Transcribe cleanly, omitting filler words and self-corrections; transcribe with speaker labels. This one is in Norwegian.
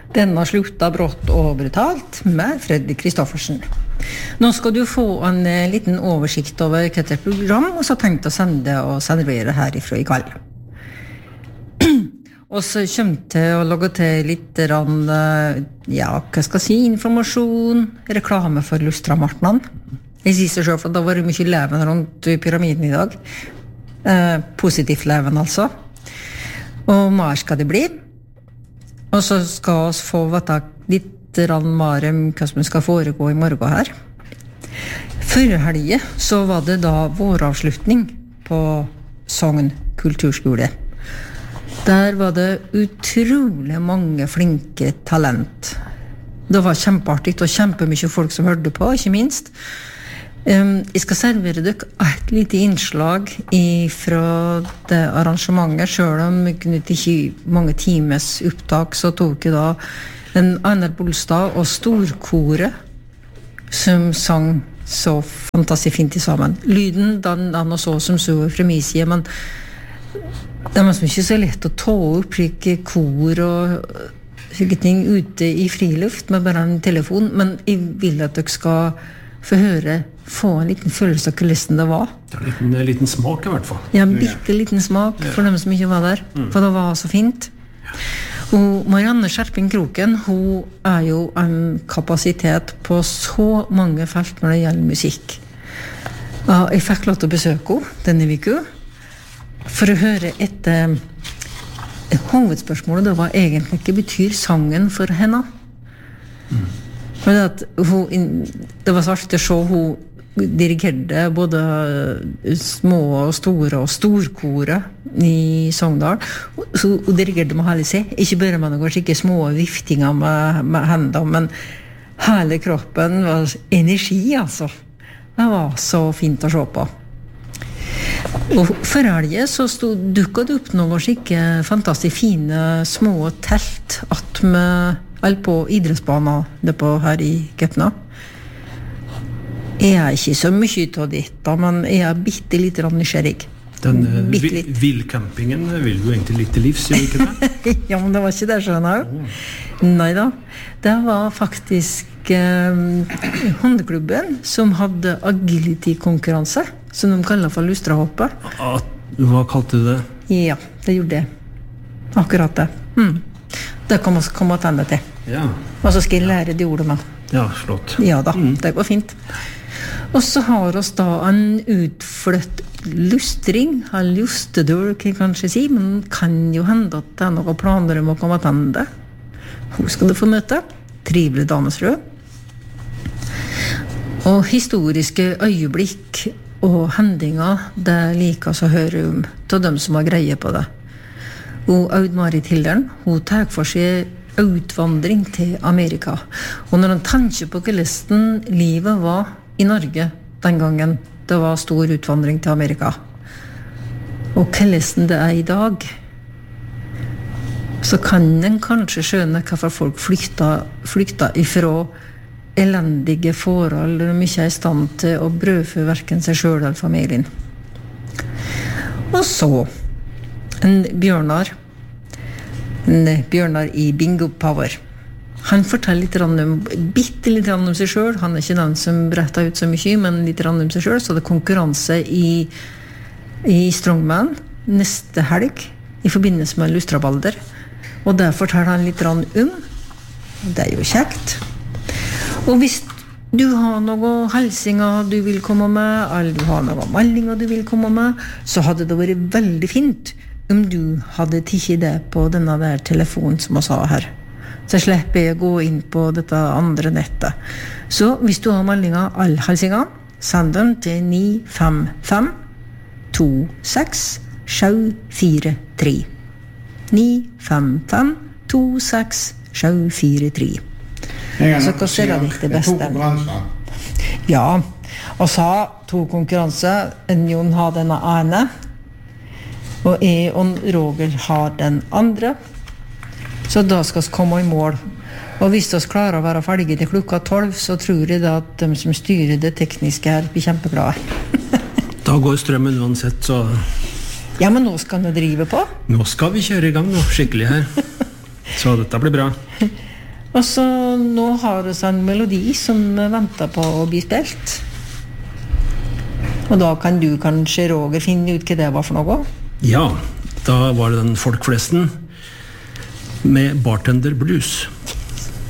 Speaker 1: Denna slutta brått og brutalt med Freddy Kristoffersen. Nå skal du få en liten oversikt over hva det program, og så tenkt å sende og servere herifra I kveld. Og så kommer til å lage til litt hva skal jeg si, informasjon, reklame for Lustramartnan. Jeg sier seg selv, for det var mye leven rundt pyramiden I dag. Positivt leven altså. Og mer skal det bli. Og så skal vi få vite litt mer om hva som skal foregå I morgen her. Før helgen så var det da våravslutning på Sogn kulturskole. Der var det utrolig mange flinke talent. Det var kjempeartig og kjempemye folk som hørte på, ikke minst. Jeg skal servere dere et lite innslag fra det arrangementet, selv om jeg kunne ikke mange times opptak, så tok jeg da en Einar Bolstad og storkoret som sang så fantastisk fint sammen. Lyden, den og så som så fra min side, men det er ikke så lett å ta opp slike kor og slike ting ute I friluft med bare en telefon, men jeg vil at dere skal få en liten følelse av hvordan det var.
Speaker 2: Det en liten smak I hvert fall.
Speaker 1: Ja, en bitte liten smak for dem som ikke var der, for det var så fint. Og Marianne Skjerping Kroken, hun jo en kapasitet på så mange felt når det gjelder musikk. Jeg fikk lov til å besøke henne denne uka, for å høre etter hovedspørsmålet, det var egentlig ikke betyr sangen for henne. For det var så artig å se hun dirigerte både små og store og storkoret I Sogndal. Så hun dirigerte med hele seg, ikke bare med noen skikkelig små viftinger med hendene, men hele kroppen var energi, altså. Det var så fint å se på. Og for helgen så dukket det opp noen skikke fantastisk fine små telt at vi på idrettsbanen her I Køpna. Jeg ikke så mye av dette, men jeg bitte litt nysgjerrig.
Speaker 2: Den villcampingen vil du egentlig litt til livs, gjør ikke det?
Speaker 1: Ja, men det var ikke det, skjønner jeg. Neida, det var faktisk hundeklubben som hadde agility-konkurranse, som de kaller for lustrahoppet.
Speaker 2: Hva kalte du det?
Speaker 1: Ja, det gjorde det. Akkurat det. Det kan man komme til til.
Speaker 2: Ja.
Speaker 1: Og så skal jeg lære de ordene med.
Speaker 2: Ja, flott.
Speaker 1: Ja da, det går fint. Og så har oss da en utflytt lustring, en lustedør, kan jeg kanskje si, men kan jo hende at det noen planer om å komme til det. Hun skal du få møte. Trivelig damesrød. Og historiske øyeblikk og hendinger, det liker oss å høre om til dem som har greie på det. Og Aud-Marit Hildern, hun tar for seg utvandring til Amerika. Og når han tenker på hvordan livet var I Norge den gangen det var stor utvandring til Amerika, og hvordan det I dag, så kan en kanskje skjønne hvorfor folk flykta ifra elendige forhold og de ikke I stand til å brødfø hverken seg selv eller familien. Og så en Bjørnar I Bingo Power. Han forteller bitte litt om seg selv. Han ikke den som bretter ut så mye, men litt om seg selv. Så det konkurranse I Strongman neste helg I forbindelse med Lustrabalder. Og det forteller han litt om. Det jo kjekt. Og hvis du har noen helsinger du vil komme med, eller du har noen meldinger du vil komme med, så hadde det vært veldig fint om du hadde tikket det på denne der telefonen som jeg sa her. Så slipper jeg å gå inn på dette andre nettet. Så hvis du har meldinger, alle helsinger, send dem til 955 26 743. 955 26 743. Så hva ser jeg det beste? Ja, og så to konkurranser. Jon har denne ene, og jeg og Roger har den andre. Så da skal vi komme I mål. Og hvis vi klarer å være ferdige til klokka 12, så tror jeg da at de som styrer det tekniske her blir kjempeglade.
Speaker 2: Da går strømmen uansett, så...
Speaker 1: Ja, men nå skal vi drive på.
Speaker 2: Nå skal vi kjøre I gang nå, skikkelig her. Så dette blir bra.
Speaker 1: Og så nå har vi en melodi som venter på å bli spilt. Og da kan du kanskje, Roger, finne ut hva det var for noe?
Speaker 2: Ja, da var det den folkflesten med Bartender Blues.